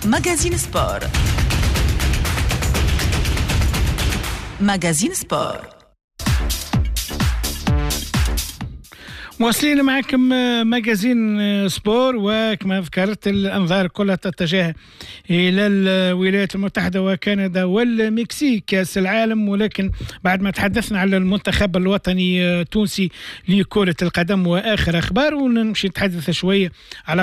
ماجازين سبور. ماجازين سبور مواصلين معكم ماجازين سبور. وكما ذكرت الأنظار كلها تتجه إلى الولايات المتحدة وكندا والمكسيك كأس العالم، ولكن بعد ما تحدثنا على المنتخب الوطني التونسي لكرة القدم وآخر أخبار، ونمشي نتحدث شوية على